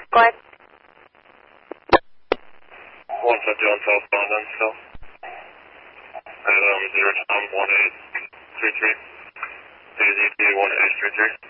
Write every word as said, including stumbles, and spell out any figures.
Go ahead. one fifty on southbound then still. At um, zero time one eight three three. A Z T one eight three three.